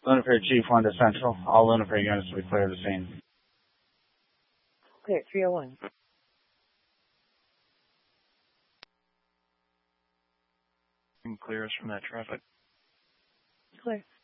Lunafair Chief 1 to Central. All Lunafair units will be clear of the scene. Okay, 301. Clear us from that traffic. Clear.